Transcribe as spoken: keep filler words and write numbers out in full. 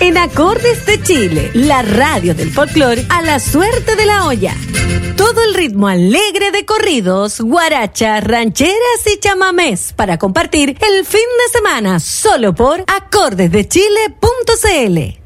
en Acordes de Chile, la radio del folclore a la suerte de la olla. Todo el ritmo alegre de corridos, guarachas, rancheras y chamamés para compartir el fin de semana solo por acordes de chile punto c l.